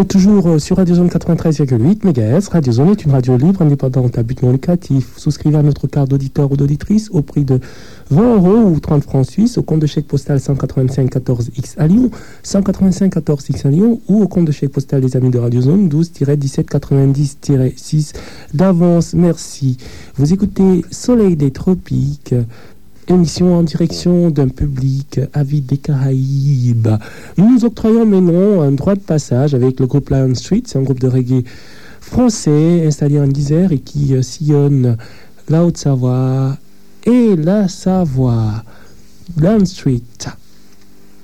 Toujours sur Radio Zone 93,8 MHz. Radio Zone est une radio libre, indépendante à but non lucratif. Souscrivez à notre carte d'auditeur ou d'auditrice au prix de 20 € ou 30 francs suisses au compte de chèque postal 185 14X à Lyon, 185 14X à Lyon ou au compte de chèque postal des amis de Radio Zone 12-1790-6 d'avance. Merci. Vous écoutez Soleil des Tropiques. Émission en direction d'un public avide des Caraïbes. Nous nous octroyons maintenant un droit de passage avec le groupe Lion Street. C'est un groupe de reggae français installé en Isère et qui sillonne la Haute-Savoie et la Savoie. Lion Street.